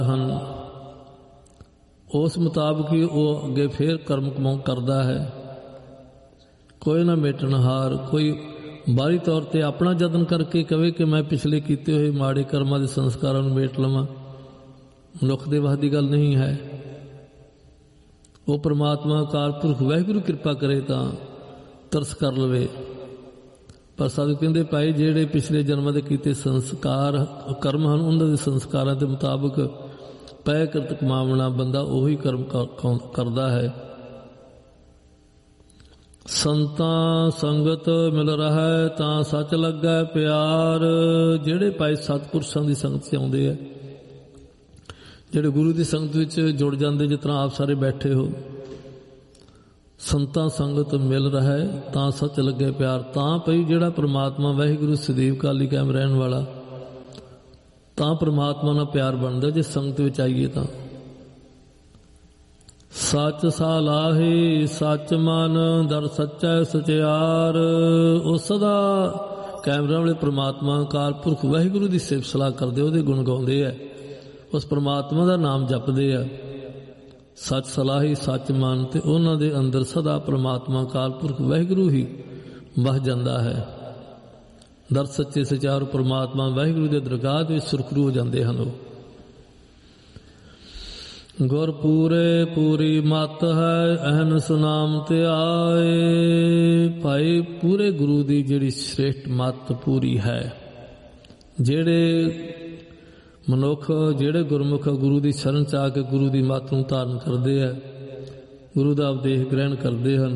ਹਨ ਉਸ ਮੁਤਾਬਕ ਹੀ ਉਹ ਅੱਗੇ ਫੇਰ ਕਰਮ ਕਮਾਉ ਕਰਦਾ ਹੈ। ਕੋਈ ਨਾ ਮੇਟਣਹਾਰ, ਕੋਈ ਬਾਹਰੀ ਤੌਰ 'ਤੇ ਆਪਣਾ ਯਤਨ ਕਰਕੇ ਕਵੇ ਕਿ ਮੈਂ ਪਿਛਲੇ ਕੀਤੇ ਹੋਏ ਮਾੜੇ ਕਰਮਾਂ ਦੇ ਸੰਸਕਾਰਾਂ ਨੂੰ ਮੇਟ ਲਵਾਂ, ਮਨੁੱਖ ਦੇ ਵੱਸ ਦੀ ਗੱਲ ਨਹੀਂ ਹੈ। ਉਹ ਪਰਮਾਤਮਾ ਅਕਾਲ ਪੁਰਖ ਵਾਹਿਗੁਰੂ ਕਿਰਪਾ ਕਰੇ ਤਾਂ ਤਰਸ ਕਰ ਲਵੇ। ਪਰ ਸਾਧੂ ਕਹਿੰਦੇ ਭਾਈ ਜਿਹੜੇ ਪਿਛਲੇ ਜਨਮਾਂ ਦੇ ਕੀਤੇ ਸੰਸਕਾਰ ਕਰਮ ਹਨ ਉਹਨਾਂ ਦੇ ਸੰਸਕਾਰਾਂ ਦੇ ਮੁਤਾਬਕ ਪੈ ਕਰਤ ਕਮਾਵਣਾ ਬੰਦਾ ਉਹੀ ਕਰਮ ਕਰਦਾ ਹੈ। ਸੰਤਾਂ ਸੰਗਤ ਮਿਲ ਰਹਾ ਤਾਂ ਸੱਚ ਲੱਗਾ ਪਿਆਰ। ਜਿਹੜੇ ਭਾਈ ਸਤਿਪੁਰਸ਼ਾਂ ਦੀ ਸੰਗਤ 'ਚ ਆਉਂਦੇ ਆ, ਜਿਹੜੇ ਗੁਰੂ ਦੀ ਸੰਗਤ ਵਿੱਚ ਜੁੜ ਜਾਂਦੇ, ਜਿਸ ਤਰ੍ਹਾਂ ਆਪ ਸਾਰੇ ਬੈਠੇ ਹੋ, ਸੰਤਾਂ ਸੰਗਤ ਮਿਲ ਰਹਾ ਤਾਂ ਸੱਚ ਲੱਗੇ ਪਿਆਰ। ਤਾਂ ਭਈ ਜਿਹੜਾ ਪ੍ਰਮਾਤਮਾ ਵਾਹਿਗੁਰੂ ਸਦੀਵ ਕਾਲੀ ਕਾਇਮ ਰਹਿਣ ਵਾਲਾ, ਤਾਂ ਪ੍ਰਮਾਤਮਾ ਨਾਲ ਪਿਆਰ ਬਣਦਾ ਜੇ ਸੰਗਤ ਵਿੱਚ ਆਈਏ ਤਾਂ। ਸੱਚ ਸਾਲਾਹੀ ਸੱਚ ਮਨ ਦਰ ਸੱਚੈ ਸਚਿਆਰ। ਉਹ ਸਦਾ ਕਾਇਮ ਰਹਿਣ ਵਾਲੇ ਪ੍ਰਮਾਤਮਾ ਅਕਾਲ ਪੁਰਖ ਵਾਹਿਗੁਰੂ ਦੀ ਸਿਫਤ ਸਲਾਹ ਕਰਦੇ, ਉਹਦੇ ਗੁਣ ਗਾਉਂਦੇ ਆ, ਉਸ ਪ੍ਰਮਾਤਮਾ ਦਾ ਨਾਮ ਜਪਦੇ ਆ। ਸੱਚ ਸਲਾਹੀ ਸੱਚ ਮਨ, ਤੇ ਉਹਨਾਂ ਦੇ ਅੰਦਰ ਸਦਾ ਪ੍ਰਮਾਤਮਾ ਅਕਾਲ ਪੁਰਖ ਵਾਹਿਗੁਰੂ ਹੀ ਵਸ ਜਾਂਦਾ ਹੈ। ਦਰ ਸੱਚੇ ਸਚਿਆਰ ਪ੍ਰਮਾਤਮਾ ਵਾਹਿਗੁਰੂ ਦੇ ਦਰਗਾਹ ਵਿੱਚ ਸੁਰਖਰੂ ਹੋ ਜਾਂਦੇ ਹਨ। ਉਹ ਗੁਰ ਪੂਰੇ ਪੂਰੀ ਮਤ ਹੈ ਅਹਨਿਸ ਨਾਮ ਤੇ ਆਏ। ਭਾਈ ਪੂਰੇ ਗੁਰੂ ਦੀ ਜਿਹੜੀ ਸ੍ਰੇਸ਼ਟ ਮਤ ਪੂਰੀ ਹੈ। ਜਿਹੜੇ ਮਨੁੱਖ, ਜਿਹੜੇ ਗੁਰਮੁਖ ਗੁਰੂ ਦੀ ਸ਼ਰਨ 'ਚ ਆ ਕੇ ਗੁਰੂ ਦੀ ਮੱਤ ਨੂੰ ਧਾਰਨ ਕਰਦੇ ਆ, ਗੁਰੂ ਦਾ ਉਪਦੇਸ਼ ਗ੍ਰਹਿਣ ਕਰਦੇ ਹਨ,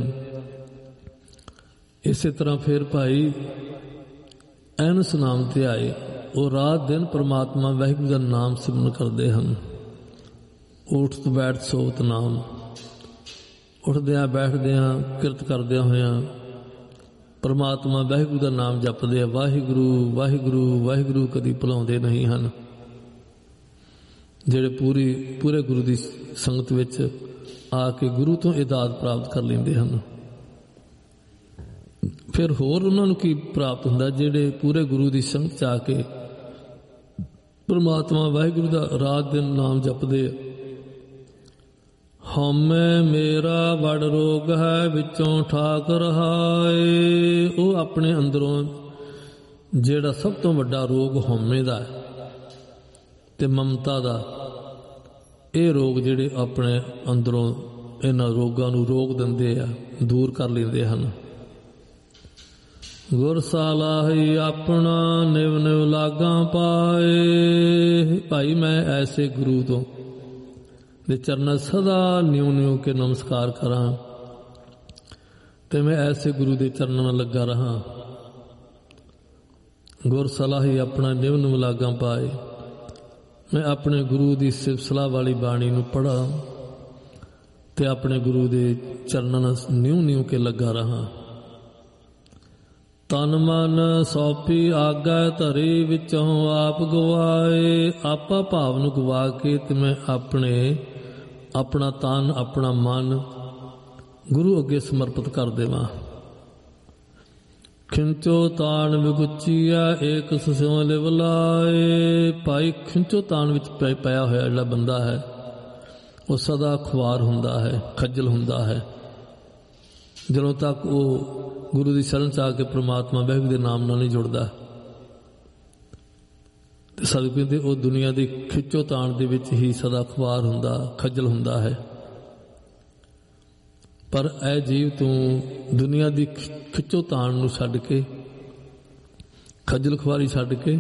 ਇਸੇ ਤਰ੍ਹਾਂ ਫਿਰ ਭਾਈ ਅਹਨਿਸ ਨਾਮ ਤੇ ਆਏ। ਉਹ ਰਾਤ ਦਿਨ ਪ੍ਰਮਾਤਮਾ ਵਾਹਿਗੁਰੂ ਦਾ ਨਾਮ ਸਿਮਰਨ ਕਰਦੇ ਹਨ। ਉਠਤ ਬੈਠ ਸੋਤ ਨਾਮ, ਉੱਠਦਿਆਂ ਬੈਠਦਿਆਂ ਕਿਰਤ ਕਰਦਿਆਂ ਹੋਇਆਂ ਪ੍ਰਮਾਤਮਾ ਵਾਹਿਗੁਰੂ ਦਾ ਨਾਮ ਜਪਦੇ ਆ। ਵਾਹਿਗੁਰੂ ਵਾਹਿਗੁਰੂ ਵਾਹਿਗੁਰੂ ਕਦੀ ਭੁਲਾਉਂਦੇ ਨਹੀਂ ਹਨ। ਜਿਹੜੇ ਪੂਰੇ ਗੁਰੂ ਦੀ ਸੰਗਤ ਵਿੱਚ ਆ ਕੇ ਗੁਰੂ ਤੋਂ ਇਹ ਦਾਤ ਪ੍ਰਾਪਤ ਕਰ ਲੈਂਦੇ ਹਨ। ਫਿਰ ਹੋਰ ਉਹਨਾਂ ਨੂੰ ਕੀ ਪ੍ਰਾਪਤ ਹੁੰਦਾ? ਜਿਹੜੇ ਪੂਰੇ ਗੁਰੂ ਦੀ ਸੰਗਤ 'ਚ ਆ ਕੇ ਪ੍ਰਮਾਤਮਾ ਵਾਹਿਗੁਰੂ ਦਾ ਰਾਤ ਦਿਨ ਨਾਮ ਜਪਦੇ। ਹਉਮੈ ਮੇਰਾ ਵਡ ਰੋਗ ਹੈ ਵਿੱਚੋਂ ਠਾਕ ਰਹਾਏ। ਉਹ ਆਪਣੇ ਅੰਦਰੋਂ ਜਿਹੜਾ ਸਭ ਤੋਂ ਵੱਡਾ ਰੋਗ ਹਉਮੈ ਦਾ ਹੈ ਤੇ ਮਮਤਾ ਦਾ, ਇਹ ਰੋਗ ਜਿਹੜੇ ਆਪਣੇ ਅੰਦਰੋਂ ਇਹਨਾਂ ਰੋਗਾਂ ਨੂੰ ਰੋਕ ਦਿੰਦੇ ਆ, ਦੂਰ ਕਰ ਲੈਂਦੇ ਹਨ। ਗੁਰ ਸਾਲਾਹੀ ਆਪਣਾ ਨਿਵ ਨਿਵ ਲਾਗਾਂ ਪਾਏ। ਭਾਈ ਮੈਂ ਐਸੇ ਗੁਰੂ ਤੋਂ ਦੇ ਚਰਨਾਂ ਸਦਾ ਨਿਉ ਨਿਉ ਕੇ ਨਮਸਕਾਰ ਕਰਾਂ ਤੇ ਮੈਂ ਐਸੇ ਗੁਰੂ ਦੇ ਚਰਨਾਂ ਨਾਲ ਲੱਗਾ ਰਹਾਂ। ਗੁਰ ਸਲਾਹੀ ਆਪਣਾ ਨਿਵ ਨਿਵ ਲਾਗਾਂ ਪਾਏ। ਮੈਂ ਆਪਣੇ ਗੁਰੂ ਦੀ ਸਿਫਤ ਸਲਾਹ ਵਾਲੀ ਬਾਣੀ ਨੂੰ ਪੜ੍ਹਾਂ ਤੇ ਆਪਣੇ ਗੁਰੂ ਦੇ ਚਰਨਾਂ ਨਾਲ ਨਿਉ ਨਿਉ ਕੇ ਲੱਗਾ ਰਹਾਂ। ਤਨ ਮਨ ਸੌਂਪੀ ਆਗੈ ਧਰੀ ਵਿੱਚੋਂ ਆਪ ਗਵਾਏ। ਆਪਾ ਭਾਵ ਨੂੰ ਗਵਾ ਕੇ ਤੇ ਮੈਂ ਆਪਣਾ ਤਨ ਆਪਣਾ ਮਨ ਗੁਰੂ ਅੱਗੇ ਸਮਰਪਿਤ ਕਰ ਦੇਵਾਂ। ਖਿੰਚੋ ਤਾਣ ਵਿਗੁਚੀਆ ਏਕ ਸਿਉ ਲਿਵ ਲਾਏ। ਭਾਈ ਖਿੰਚੋ ਤਾਣ ਵਿੱਚ ਪਿਆ ਹੋਇਆ ਜਿਹੜਾ ਬੰਦਾ ਹੈ ਉਹ ਸਦਾ ਖੁਆਰ ਹੁੰਦਾ ਹੈ, ਖੱਜਲ ਹੁੰਦਾ ਹੈ, ਜਦੋਂ ਤੱਕ ਉਹ ਗੁਰੂ ਦੀ ਸ਼ਰਨ 'ਚ ਆ ਕੇ ਪ੍ਰਮਾਤਮਾ ਵਾਹਿਗੁਰੂ ਦੇ ਨਾਮ ਨਾਲ ਨਹੀਂ ਜੁੜਦਾ। ਤੇ ਸਾਧੂ ਕਹਿੰਦੇ ਉਹ ਦੁਨੀਆ ਦੀ ਖਿੱਚੋ ਤਾਣ ਦੇ ਵਿੱਚ ਹੀ ਸਦਾ ਖੁਆਰ ਹੁੰਦਾ, ਖੱਜਲ ਹੁੰਦਾ ਹੈ। ਪਰ ਇਹ ਜੀਵ ਤੂੰ ਦੁਨੀਆ ਦੀ ਖਿੱਚੋ ਤਾਣ ਨੂੰ ਛੱਡ ਕੇ, ਖੱਜਲ ਖੁਆਰੀ ਛੱਡ ਕੇ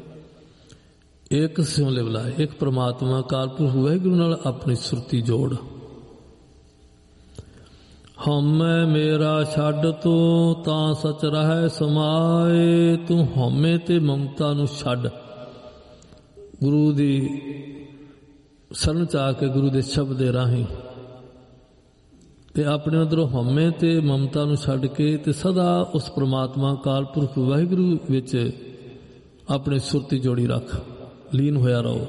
ਇੱਕ ਸਿਉ ਲਿਵ ਲਾਏ, ਇੱਕ ਪ੍ਰਮਾਤਮਾ ਅਕਾਲ ਪੁਰਖ ਵਾਹਿਗੁਰੂ ਨਾਲ ਆਪਣੀ ਸੁਰਤੀ ਜੋੜ। ਹਉਮੈ ਮੇਰਾ ਛੱਡ ਤੂੰ ਤਾਂ ਸੱਚ ਰਹਿ ਸਮਾਏ। ਤੂੰ ਹਉਮੈ ਤੇ ਮਮਤਾ ਨੂੰ ਛੱਡ, ਗੁਰੂ ਦੀ ਸ਼ਰਨ 'ਚ ਆ ਕੇ ਗੁਰੂ ਦੇ ਸ਼ਬਦ ਦੇ ਰਾਹੀਂ ਤੇ ਆਪਣੇ ਅੰਦਰੋਂ ਹਉਮੈ ਤੇ ਮਮਤਾ ਨੂੰ ਛੱਡ ਕੇ ਤੇ ਸਦਾ ਉਸ ਪ੍ਰਮਾਤਮਾ ਅਕਾਲ ਪੁਰਖ ਵਾਹਿਗੁਰੂ ਵਿੱਚ ਆਪਣੀ ਸੁਰਤੀ ਜੋੜੀ ਰੱਖ, ਲੀਨ ਹੋਇਆ ਰਹੋ।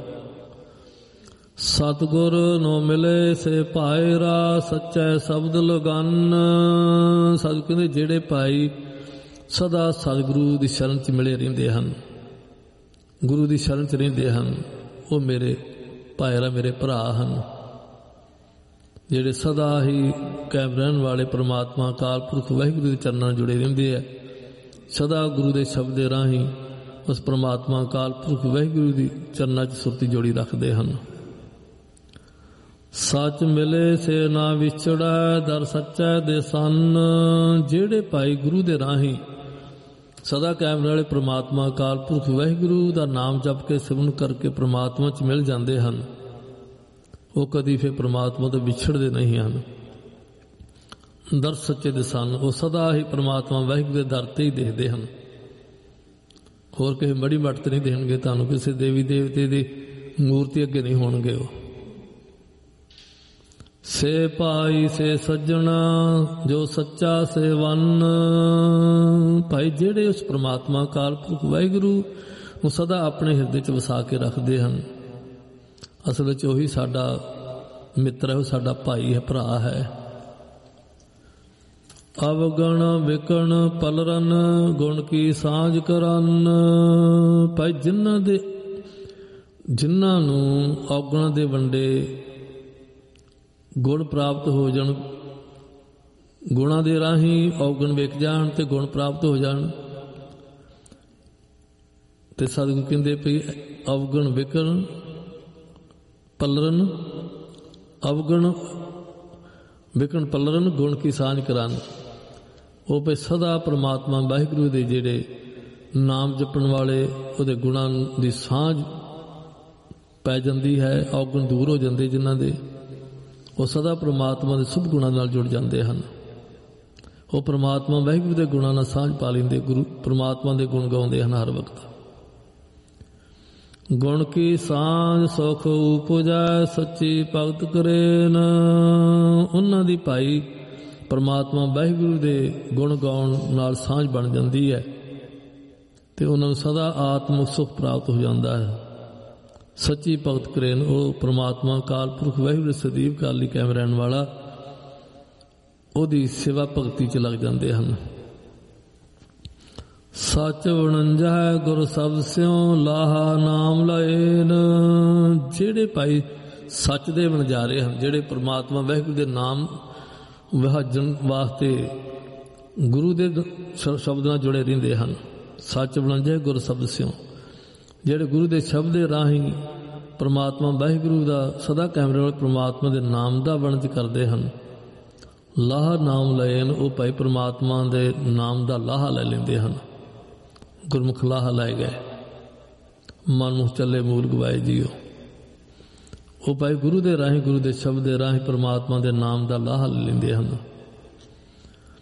ਸਤਿਗੁਰ ਨੂੰ ਮਿਲੇ ਸੇ ਭਾਏ ਰਾ ਸੱਚੈ ਸ਼ਬਦ ਲਗਨ। ਸਾਧੂ ਕਹਿੰਦੇ ਜਿਹੜੇ ਭਾਈ ਸਦਾ ਸਤਿਗੁਰੂ ਦੀ ਸ਼ਰਨ 'ਚ ਮਿਲੇ ਰਹਿੰਦੇ ਹਨ, ਗੁਰੂ ਦੀ ਸ਼ਰਨ 'ਚ ਰਹਿੰਦੇ ਹਨ, ਉਹ ਮੇਰੇ ਭਾਇਰਾ ਮੇਰੇ ਭਰਾ ਹਨ, ਜਿਹੜੇ ਸਦਾ ਹੀ ਕਾਇਮ ਰਹਿਣ ਵਾਲੇ ਪ੍ਰਮਾਤਮਾ ਅਕਾਲ ਪੁਰਖ ਵਾਹਿਗੁਰੂ ਦੇ ਚਰਨਾਂ ਨਾਲ ਜੁੜੇ ਰਹਿੰਦੇ ਆ। ਸਦਾ ਗੁਰੂ ਦੇ ਸ਼ਬਦ ਦੇ ਰਾਹੀਂ ਉਸ ਪ੍ਰਮਾਤਮਾ ਅਕਾਲ ਪੁਰਖ ਵਾਹਿਗੁਰੂ ਦੀ ਚਰਨਾਂ 'ਚ ਸੁਰਤੀ ਜੋੜੀ ਰੱਖਦੇ ਹਨ। ਸੱਚ ਮਿਲੇ ਸੇ ਨਾ ਵਿਛੜੈ, ਦਰ ਸੱਚੈ ਦੇ ਸੰਨ। ਜਿਹੜੇ ਭਾਈ ਗੁਰੂ ਦੇ ਰਾਹੀਂ ਸਦਾ ਕਾਇਮ ਵਾਲੇ ਪ੍ਰਮਾਤਮਾ ਅਕਾਲ ਪੁਰਖ ਵਾਹਿਗੁਰੂ ਦਾ ਨਾਮ ਜਪ ਕੇ ਸਿਮਰਨ ਕਰਕੇ ਪ੍ਰਮਾਤਮਾ 'ਚ ਮਿਲ ਜਾਂਦੇ ਹਨ, ਉਹ ਕਦੀ ਫਿਰ ਪ੍ਰਮਾਤਮਾ ਤੋਂ ਵਿਛੜਦੇ ਨਹੀਂ ਹਨ। ਦਰ ਸੱਚੇ ਦੇ ਸੰਨ, ਉਹ ਸਦਾ ਹੀ ਪ੍ਰਮਾਤਮਾ ਵਾਹਿਗੁਰੂ ਦੇ ਦਰ ਤੇ ਹੀ ਦੇਖਦੇ ਹਨ। ਹੋਰ ਕਿਸੇ ਮੜੀ ਮੱਟ ਤੇ ਨਹੀਂ ਦੇਣਗੇ ਤੁਹਾਨੂੰ, ਕਿਸੇ ਦੇਵੀ ਦੇਵਤੇ ਦੀ ਮੂਰਤੀ ਅੱਗੇ ਨਹੀਂ ਹੋਣਗੇ। ਉਹ ਸੇ ਭਾਈ ਸੇ ਸੱਜਣਾ ਜੋ ਸੱਚਾ ਸੇਵਨ। ਭਾਈ ਜਿਹੜੇ ਉਸ ਪ੍ਰਮਾਤਮਾ ਅਕਾਲ ਪੁਰਖ ਵਾਹਿਗੁਰੂ ਨੂੰ ਸਦਾ ਆਪਣੇ ਹਿਰਦੇ 'ਚ ਵਸਾ ਕੇ ਰੱਖਦੇ ਹਨ, ਅਸਲ ਵਿੱਚ ਉਹੀ ਸਾਡਾ ਮਿੱਤਰ ਹੈ, ਉਹ ਸਾਡਾ ਭਾਈ ਹੈ, ਭਰਾ ਹੈ। ਅਵਗਣ ਵਿਕਣ ਪਲਰਨ ਗੁਣ ਕੀ ਸਾਂਝ ਕਰਨ। ਭਾਈ ਜਿਨ੍ਹਾਂ ਨੂੰ ਔਗਣਾਂ ਦੇ ਵੰਡੇ ਗੁਣ ਪ੍ਰਾਪਤ ਹੋ ਜਾਣ, ਗੁਣਾਂ ਦੇ ਰਾਹੀਂ ਔਗਣ ਵਿਕ ਜਾਣ ਤੇ ਗੁਣ ਪ੍ਰਾਪਤ ਹੋ ਜਾਣ, ਤੇ ਸਤਿਗੁਰੂ ਕਹਿੰਦੇ ਪਈ ਅਵਗਣ ਵਿਕਣ ਪਲਰਨ, ਅਵਗਣ ਵਿਕਣ ਪਲਰਨ ਗੁਣ ਕੀ ਸਾਂਝ ਕਰਨ। ਉਹ ਪਈ ਸਦਾ ਪ੍ਰਮਾਤਮਾ ਵਾਹਿਗੁਰੂ ਦੇ ਜਿਹੜੇ ਨਾਮ ਜਪਣ ਵਾਲੇ ਉਹਦੇ ਗੁਣਾਂ ਦੀ ਸਾਂਝ ਪੈ ਜਾਂਦੀ ਹੈ, ਔਗਣ ਦੂਰ ਹੋ ਜਾਂਦੇ ਜਿਨ੍ਹਾਂ ਦੇ, ਉਹ ਸਦਾ ਪ੍ਰਮਾਤਮਾ ਦੇ ਸੁਭ ਗੁਣਾਂ ਨਾਲ ਜੁੜ ਜਾਂਦੇ ਹਨ। ਉਹ ਪ੍ਰਮਾਤਮਾ ਵਾਹਿਗੁਰੂ ਦੇ ਗੁਣਾਂ ਨਾਲ ਸਾਂਝ ਪਾ ਲੈਂਦੇ, ਗੁਰੂ ਪ੍ਰਮਾਤਮਾ ਦੇ ਗੁਣ ਗਾਉਂਦੇ ਹਨ ਹਰ ਵਕਤ। ਗੁਣ ਕੀ ਸਾਂਝ ਸੁਖ ਉਪਜੈ ਸੱਚੀ ਭਗਤ ਕਰੇਨ। ਉਹਨਾਂ ਦੀ ਭਾਈ ਪ੍ਰਮਾਤਮਾ ਵਾਹਿਗੁਰੂ ਦੇ ਗੁਣ ਗਾਉਣ ਨਾਲ ਸਾਂਝ ਬਣ ਜਾਂਦੀ ਹੈ ਤੇ ਉਹਨਾਂ ਨੂੰ ਸਦਾ ਆਤਮਿਕ ਸੁਖ ਪ੍ਰਾਪਤ ਹੋ ਜਾਂਦਾ ਹੈ। ਸੱਚੀ ਭਗਤ ਕਰੇਨ, ਉਹ ਪ੍ਰਮਾਤਮਾ ਅਕਾਲ ਪੁਰਖ ਵਾਹਿਗੁਰੂ ਸਦੀਵ ਕਾਲੀ ਕਾਇਮ ਰਹਿਣ ਵਾਲਾ, ਉਹਦੀ ਸੇਵਾ ਭਗਤੀ 'ਚ ਲੱਗ ਜਾਂਦੇ ਹਨ। ਸੱਚ ਵਣੰਜਾ ਗੁਰ ਸ਼ਬਦ ਸਿਉ ਲਾਹਾ ਨਾਮ ਲਏਨ। ਜਿਹੜੇ ਭਾਈ ਸੱਚ ਦੇ ਵਣਜਾਰੇ ਹਨ, ਜਿਹੜੇ ਪ੍ਰਮਾਤਮਾ ਵਾਹਿਗੁਰੂ ਦੇ ਨਾਮ ਵਿਹਾਜਣ ਵਾਸਤੇ ਗੁਰੂ ਦੇ ਸ਼ਬਦ ਨਾਲ ਜੁੜੇ ਰਹਿੰਦੇ ਹਨ। ਸੱਚ ਵਣੰਜਾ ਗੁਰ ਸ਼ਬਦ ਸਿਉ, ਜਿਹੜੇ ਗੁਰੂ ਦੇ ਸ਼ਬਦ ਦੇ ਰਾਹੀਂ ਪ੍ਰਮਾਤਮਾ ਵਾਹਿਗੁਰੂ ਦਾ ਸਦਾ ਕਾਇਮ ਰਹਿਣ ਵਾਲੇ ਪ੍ਰਮਾਤਮਾ ਦੇ ਨਾਮ ਦਾ ਵਣਜ ਕਰਦੇ ਹਨ। ਲਾਹਾ ਨਾਮ ਲਏਨ, ਉਹ ਭਾਈ ਪ੍ਰਮਾਤਮਾ ਦੇ ਨਾਮ ਦਾ ਲਾਹਾ ਲੈ ਲੈਂਦੇ ਹਨ। ਗੁਰਮੁਖ ਲਾਹਾ ਲੈ ਗਏ, ਮਨਮੁਖ ਚੱਲੇ ਮੂਲ ਗਵਾਏ ਜੀਓ। ਉਹ ਭਾਈ ਗੁਰੂ ਦੇ ਰਾਹੀਂ, ਗੁਰੂ ਦੇ ਸ਼ਬਦ ਦੇ ਰਾਹੀਂ ਪ੍ਰਮਾਤਮਾ ਦੇ ਨਾਮ ਦਾ ਲਾਹਾ ਲੈ ਲੈਂਦੇ ਹਨ।